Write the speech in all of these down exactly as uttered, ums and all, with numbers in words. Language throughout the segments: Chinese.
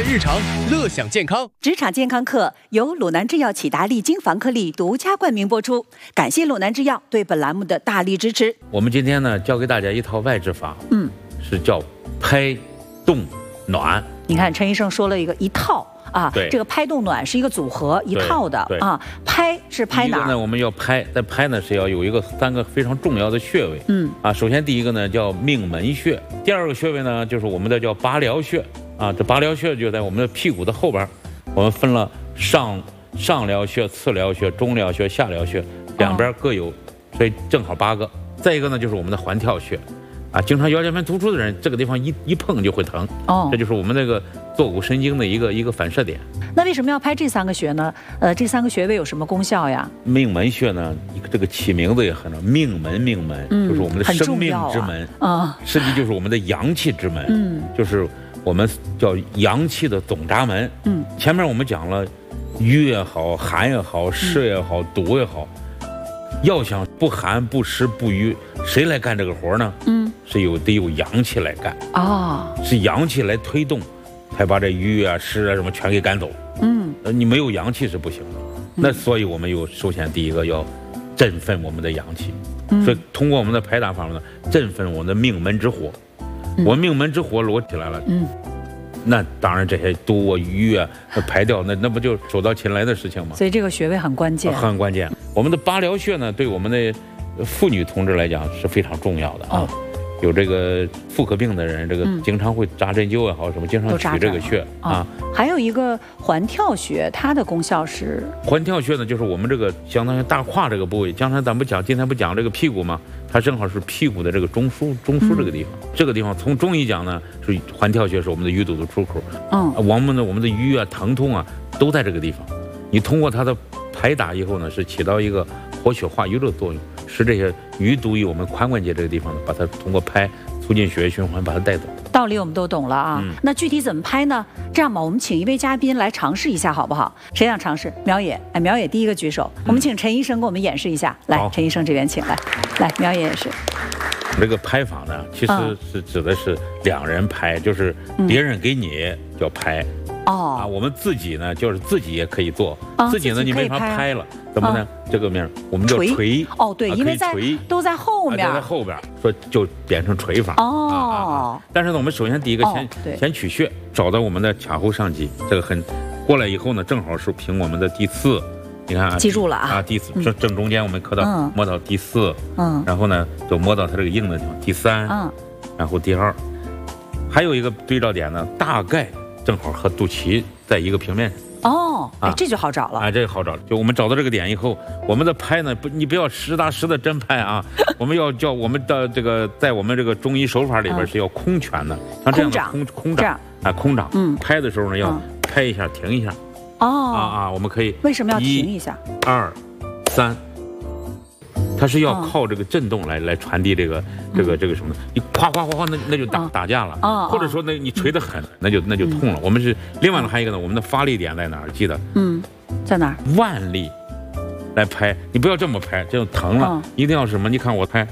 在日常，乐享健康。 职场健康课由鲁南制药启达利金防颗粒独家冠名播出，感谢鲁南制药对本栏目的大力支持。 我们今天呢，教给大家一套外治法，嗯，是叫拍、动、暖。你看，陈医生说了一个一套。啊，这个拍动暖是一个组合一套的啊。拍是拍哪儿？ 呢，我们要拍，在拍呢是要有一个三个非常重要的穴位。嗯啊，首先第一个呢叫命门穴，第二个穴位呢就是我们的叫拔髎穴啊。这拔髎穴就在我们的屁股的后边，我们分了上上髎穴、次髎穴、中髎穴、下髎穴，两边各有，所以正好八个。再一个呢就是我们的环跳穴。啊，经常腰间盘突出的人，这个地方一一碰就会疼。哦，这就是我们那个坐骨神经的一个一个反射点。 那为什么要拍这三个穴呢？呃，这三个穴位有什么功效呀？ 命门穴呢，这个起名字也很重，命门命门、嗯、就是我们的生命之门啊，实际就是我们的阳气之门。嗯，就是我们叫阳气的总闸门。嗯，前面我们讲了，瘀也好，寒也好，湿也好，毒也好，要想不寒不湿不瘀，谁来干这个活呢？嗯。是有得有阳气来干啊，是阳气来推动，才把这瘀啊、湿啊什么全给赶走。嗯，呃，你没有阳气是不行的。嗯、那所以我们有首先第一个要振奋我们的阳气，嗯、所以通过我们的排打法呢，振奋我们的命门之火。嗯、我命门之火裸起来了，嗯，那当然这些毒啊、瘀啊排掉，那那不就手到擒来的事情吗？ 所以这个穴位很关键， 很关键。我们的拔髎穴呢，对我们的妇女同志来讲是非常重要的啊。哦，有这个妇科病的人，这个经常会扎针灸也好，什么经常取这个穴啊。 还有一个环跳穴，它的功效是环跳穴呢，就是我们这个相当于大胯这个部位。刚才咱们讲，今天不讲这个屁股吗？它正好是屁股的这个中枢，中枢这个地方。嗯、这个地方从中医讲呢，是环跳穴是我们的淤堵的出口。嗯，我们的我们的瘀啊、疼痛啊，都在这个地方。你通过它的排打以后呢，是起到一个活血化瘀的作用。使这些淤堵于我们髋关节这个地方呢，把它通过拍促进血液循环，把它带走。 道理我们都懂了啊，嗯、那具体怎么拍呢？这样吧，我们请一位嘉宾来尝试一下，好不好？谁想尝试？苗野，哎，苗野第一个举手。嗯、我们请陈医生给我们演示一下。来，陈医生这边请来。来，苗野也是。 这个拍法呢，其实是指的是两人拍，嗯、就是别人给你叫拍。哦、啊，我们自己呢，就是自己也可以做，哦、自己呢你没法拍了，怎么呢？哦、这个面我们叫捶。 哦，对， 啊、 因为在都在后面， 啊、在后边，说就变成捶法。哦、啊啊啊，但是呢，我们首先第一个先、哦、先取穴，找到我们的髂后上棘，这个很过来以后呢，正好是凭我们的第四，你看啊， 记住了啊， 啊第四正正中间我们磕到、嗯、摸到第四，嗯，然后呢就摸到它这个硬的地方第三，嗯，然后第二，还有一个对照点呢，大概正好和肚脐在一个平面上。 哦，哎，这就好找了。 哎，这个好找了。就我们找到这个点以后，我们的拍呢，不，你不要实打实的真拍啊，我们要叫我们的这个，在我们这个中医手法里边是要空拳的，像这样的空空掌啊，空掌。嗯，拍的时候呢，要拍一下，停一下。哦，啊啊，我们可以。 为什么要停一下？ 一、二、三。它是要靠这个震动来来传递这个这个这个什么？你夸夸夸夸，那那就打打架了啊！或者说，那你捶得狠，那就那就痛了。我们是另外呢，还有一个呢，我们的发力点在哪儿？记得， 嗯，在哪儿？ 腕力来拍，你不要这么拍，这就疼了。一定要什么？你看我拍，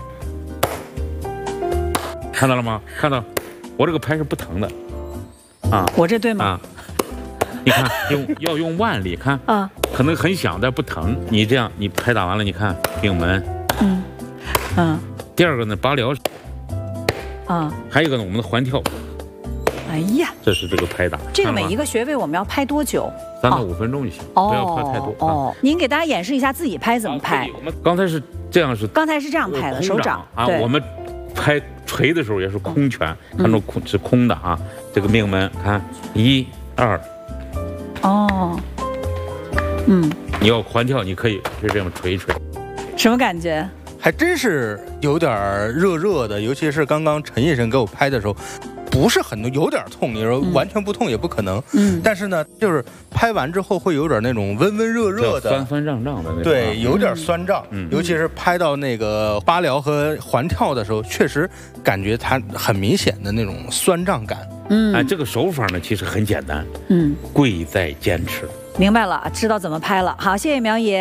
看到了吗？看到，我这个拍是不疼的啊。 我这对吗？ 啊，你看，用要用腕力，看啊，可能很响，但不疼。你这样，你拍打完了，你看命门。嗯嗯，第二个呢，拔髎，啊，还有一个呢，我们的环跳。 哎呀， 这是这个拍打。 这个每一个穴位我们要拍多久？ 三到五分钟就行，不要拍太多。 哦，您给大家演示一下自己拍怎么拍。 我们刚才是这样是， 刚才是这样拍的，手掌啊。我们拍捶的时候也是空拳，看到空是空的啊。这个命门，看一二。哦，嗯，你要环跳，你可以就这样捶一捶。 什么感觉？ 还真是有点热热的，尤其是刚刚陈医生给我拍的时候，不是很多，有点痛。你说完全不痛也不可能，嗯，但是呢，就是拍完之后会有点那种温温热热的、 酸酸胀胀的那种， 对，有点酸胀。嗯，尤其是拍到那个拔髎和环跳的时候，确实感觉它很明显的那种酸胀感。 嗯，哎，这个手法呢其实很简单，嗯，贵在坚持。 明白了，知道怎么拍了。好，谢谢苗爷。